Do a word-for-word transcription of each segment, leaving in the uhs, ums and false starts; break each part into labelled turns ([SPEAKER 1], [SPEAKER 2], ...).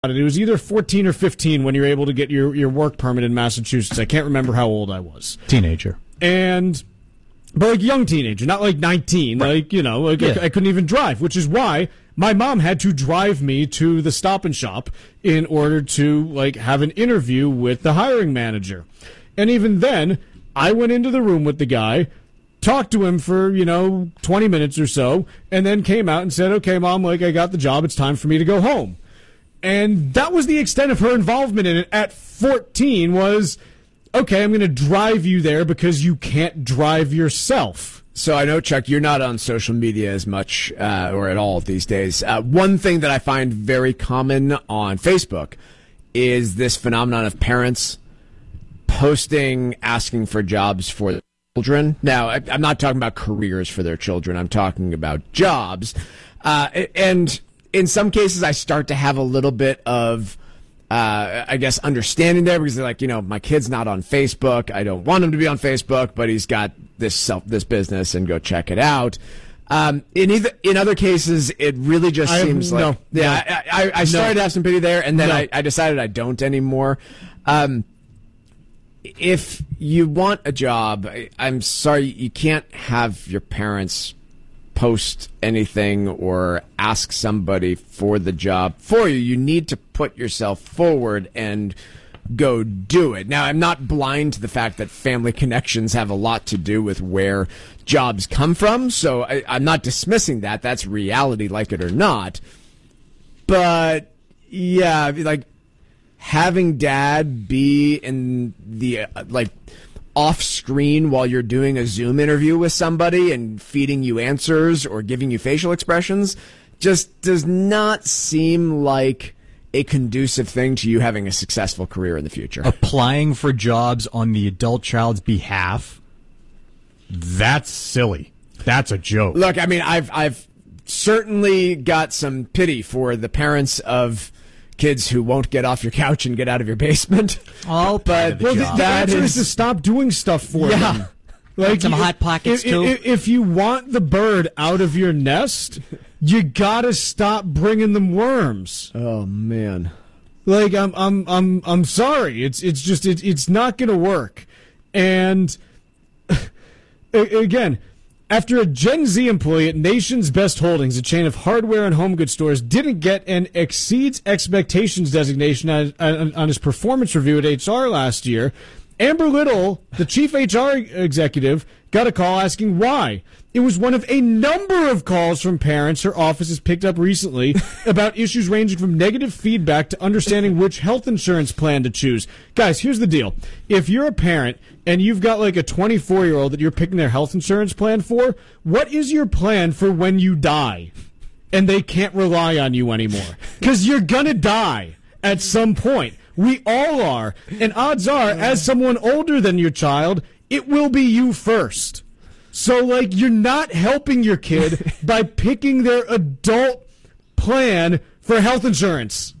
[SPEAKER 1] it was either fourteen or fifteen when you're able to get your, your work permit in Massachusetts. I can't remember how old I was.
[SPEAKER 2] Teenager.
[SPEAKER 1] And, but like young teenager, not like nineteen. Right. Like, you know, like yeah. I, I couldn't even drive, which is why my mom had to drive me to the Stop and Shop in order to, like, have an interview with the hiring manager. And even then, I went into the room with the guy, talked to him for, you know, twenty minutes or so, and then came out and said, okay, Mom, like, I got the job. It's time for me to go home. And that was the extent of her involvement in it at fourteen was, okay, I'm going to drive you there because you can't drive yourself.
[SPEAKER 3] So I know, Chuck, you're not on social media as much uh, or at all these days. Uh, one thing that I find very common on Facebook is this phenomenon of parents posting, asking for jobs for their children. Now, I, I'm not talking about careers for their children. I'm talking about jobs. Uh, and in some cases, I start to have a little bit of Uh, I guess understanding there because they're like, you know, my kid's not on Facebook. I don't want him to be on Facebook, but he's got this self, this business, and go check it out. Um, in either, in other cases, it really just
[SPEAKER 1] I
[SPEAKER 3] seems
[SPEAKER 1] have,
[SPEAKER 3] like,
[SPEAKER 1] no,
[SPEAKER 3] yeah,
[SPEAKER 1] no.
[SPEAKER 3] I, I, I started
[SPEAKER 1] no.
[SPEAKER 3] to have some pity there, and then
[SPEAKER 1] no.
[SPEAKER 3] I, I decided I don't anymore. Um, if you want a job, I, I'm sorry, you can't have your parents post anything or ask somebody for the job for you. You need to put yourself forward and go do it. Now, I'm not blind to the fact that family connections have a lot to do with where jobs come from, so I, I'm not dismissing that. That's reality, like it or not. But, yeah, like, having dad be in the, uh, like, off screen while you're doing a Zoom interview with somebody and feeding you answers or giving you facial expressions just does not seem like a conducive thing to you having a successful career in the future.
[SPEAKER 2] Applying for jobs on the adult child's behalf, that's silly. That's a joke.
[SPEAKER 3] Look, I mean, I've I've certainly got some pity for the parents of kids who won't get off your couch and get out of your basement.
[SPEAKER 2] Oh,
[SPEAKER 1] but
[SPEAKER 2] the
[SPEAKER 1] well, the,
[SPEAKER 2] job.
[SPEAKER 1] the answer is, is to stop doing stuff for
[SPEAKER 3] yeah.
[SPEAKER 1] them. Like
[SPEAKER 2] some
[SPEAKER 1] you,
[SPEAKER 2] hot pockets
[SPEAKER 1] if,
[SPEAKER 2] too.
[SPEAKER 1] If, if you want the bird out of your nest, you gotta stop bringing them worms.
[SPEAKER 3] Oh man,
[SPEAKER 1] like I'm I'm I'm I'm sorry. It's it's just it, it's not gonna work. And again, after a Gen Z employee at Nation's Best Holdings, a chain of hardware and home goods stores, didn't get an exceeds expectations designation on, on, on his performance review at H R last year, Amber Little, the chief H R executive, got a call asking why. It was one of a number of calls from parents her office has picked up recently about issues ranging from negative feedback to understanding which health insurance plan to choose. Guys, here's the deal. If you're a parent and you've got like a twenty-four-year-old that you're picking their health insurance plan for, what is your plan for when you die and they can't rely on you anymore? Because you're going to die at some point. We all are. And odds are, as someone older than your child, it will be you first. So, like, you're not helping your kid by picking their adult plan for health insurance.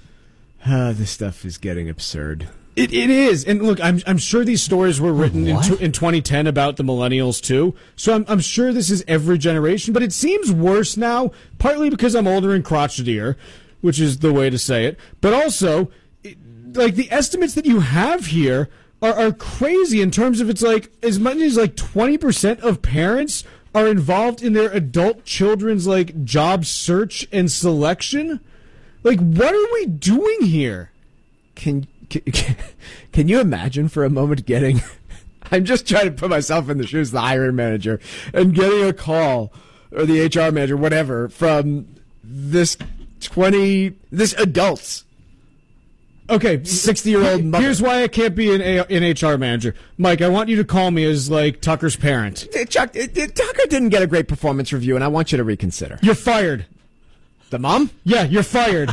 [SPEAKER 3] Uh, this stuff is getting absurd.
[SPEAKER 1] It it is, and look, I'm I'm sure these stories were written in, t- in twenty ten about the millennials too. So I'm I'm sure this is every generation, but it seems worse now. Partly because I'm older and crotchetier, which is the way to say it, but also, it, like the estimates that you have here are, are crazy in terms of it's like as much as like twenty percent of parents are involved in their adult children's like job search and selection. Like, what are we doing here?
[SPEAKER 3] Can. Can, can you imagine for a moment getting, I'm just trying to put myself in the shoes of the hiring manager and getting a call or the H R manager, whatever, from this twenty, this adults.
[SPEAKER 1] Okay,
[SPEAKER 3] sixty-year-old mother.
[SPEAKER 1] Here's why I can't be an, a, an H R manager. Mike, I want you to call me as, like, Tucker's parent.
[SPEAKER 3] Chuck, it, it, Tucker didn't get a great performance review, and I want you to reconsider.
[SPEAKER 1] You're fired.
[SPEAKER 3] The mom?
[SPEAKER 1] Yeah, you're fired.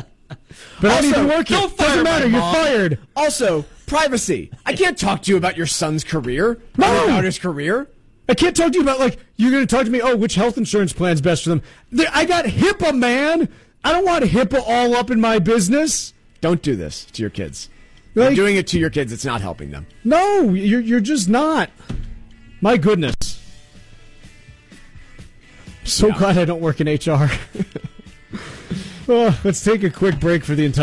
[SPEAKER 1] But
[SPEAKER 3] also,
[SPEAKER 1] I don't even work here. Doesn't matter. You're fired.
[SPEAKER 3] Also, privacy. I can't talk to you about your son's career.
[SPEAKER 1] No.
[SPEAKER 3] Or your daughter's career.
[SPEAKER 1] I can't talk to you about, like, you're going to talk to me, oh, which health insurance plan's best for them. I got HIPAA, man. I don't want HIPAA all up in my business.
[SPEAKER 3] Don't do this to your kids.
[SPEAKER 1] Like,
[SPEAKER 3] you're doing it to your kids. It's not helping them.
[SPEAKER 1] No, you're, you're just not. My goodness. So yeah. Glad I don't work in H R. Oh, let's take a quick break for the entire